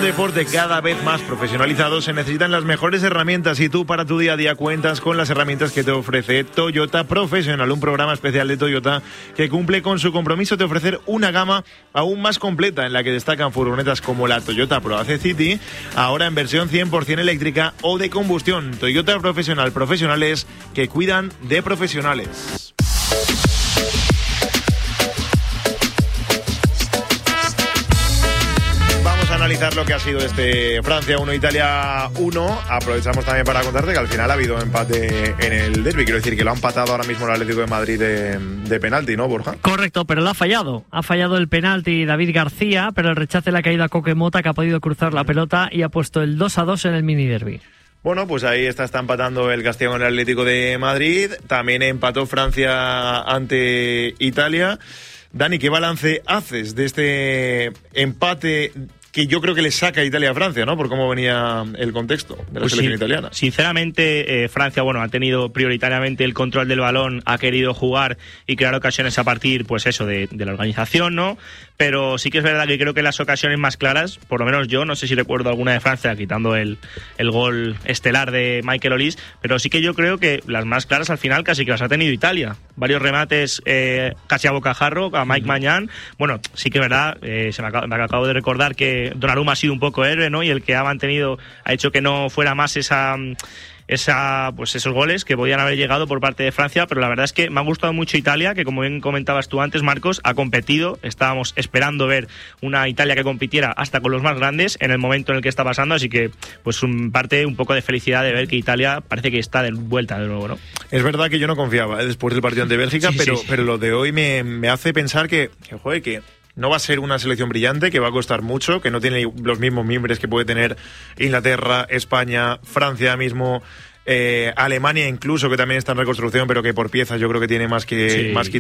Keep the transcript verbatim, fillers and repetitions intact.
deporte cada vez más profesionalizado se necesitan las mejores herramientas y tú para tu día a día cuentas con las herramientas que te ofrece Toyota Professional, un programa especial de Toyota que cumple con su compromiso de ofrecer una gama aún más completa en la que destacan furgonetas como la Toyota Pro A C City, ahora en versión cien por ciento eléctrica o de combustión. Toyota Professional, profesionales que cuidan de profesionales. Analizar lo que ha sido este Francia uno, Italia uno. Aprovechamos también para contarte que al final ha habido empate en el derbi. Quiero decir que lo ha empatado ahora mismo el Atlético de Madrid de, de penalti, ¿no, Borja? Correcto, pero lo ha fallado. Ha fallado el penalti David García, pero el rechace le ha caído a Coque Mota, que ha podido cruzar la pelota y ha puesto el dos a dos en el mini derbi. Bueno, pues ahí está, está empatando el Castellón con el Atlético de Madrid. También empató Francia ante Italia. Dani, ¿qué balance haces de este empate que yo creo que le saca a Italia a Francia, ¿no? Por cómo venía el contexto de la pues selección sí, italiana? Sinceramente, eh, Francia, bueno, ha tenido prioritariamente el control del balón, ha querido jugar y crear ocasiones a partir, pues eso, de, de la organización, ¿no? Pero sí que es verdad que creo que las ocasiones más claras, por lo menos yo, no sé si recuerdo alguna de Francia, quitando el, el gol estelar de Michael Olise, pero sí que yo creo que las más claras al final casi que las ha tenido Italia. Varios remates eh, casi a bocajarro, a Mike Maignan. Bueno, sí que es verdad, eh, se me, acabo, me acabo de recordar que Donnarumma ha sido un poco héroe, ¿no? Y el que ha mantenido, ha hecho que no fuera más esa... esa pues esos goles que podían haber llegado por parte de Francia, pero la verdad es que me ha gustado mucho Italia, que como bien comentabas tú antes, Marcos, ha competido. Estábamos esperando ver una Italia que compitiera hasta con los más grandes en el momento en el que está pasando, así que pues un parte un poco de felicidad de ver que Italia parece que está de vuelta de nuevo, ¿no? Es verdad que yo no confiaba ¿eh? después del partido ante Bélgica, sí, pero, sí, sí. pero lo de hoy me, me hace pensar que, que joder, que no va a ser una selección brillante, que va a costar mucho, que no tiene los mismos miembros que puede tener Inglaterra, España, Francia mismo, eh, Alemania incluso, que también está en reconstrucción, pero que por piezas yo creo que tiene más que, sí. más que